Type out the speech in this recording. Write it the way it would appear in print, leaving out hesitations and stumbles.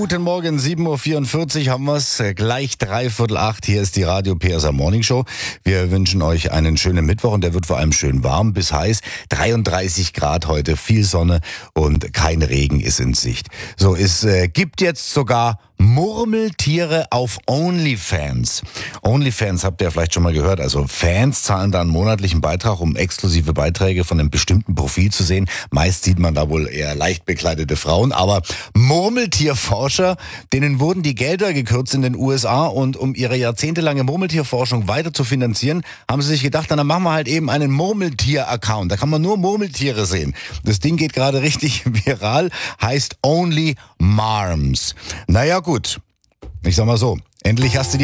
Guten Morgen, 7.44 Uhr haben wir es, gleich 7:45. Hier ist die Radio PSA Morning Show. Wir wünschen euch einen schönen Mittwoch und der wird vor allem schön warm bis heiß. 33 Grad heute, viel Sonne und kein Regen ist in Sicht. So, es gibt jetzt sogar Murmeltiere auf OnlyFans. OnlyFans habt ihr vielleicht schon mal gehört. Also Fans zahlen da einen monatlichen Beitrag, um exklusive Beiträge von einem bestimmten Profil zu sehen. Meist sieht man da wohl eher leicht bekleidete Frauen. Aber Murmeltierforscher, denen wurden die Gelder gekürzt in den USA. Und um ihre jahrzehntelange Murmeltierforschung weiter zu finanzieren, haben sie sich gedacht, dann machen wir halt eben einen Murmeltier-Account. Da kann man nur Murmeltiere sehen. Das Ding geht gerade richtig viral, heißt Only Marms. Naja gut, ich sag mal so, endlich hast du die